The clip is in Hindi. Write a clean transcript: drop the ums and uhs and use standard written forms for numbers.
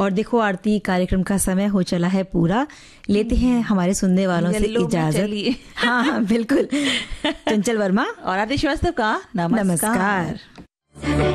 और देखो आरती, कार्यक्रम का समय हो चला है पूरा, लेते हैं हमारे सुनने वालों से इजाजत। हाँ हाँ बिल्कुल। चंचल वर्मा और आरती श्रीवास्तव का नमस्कार।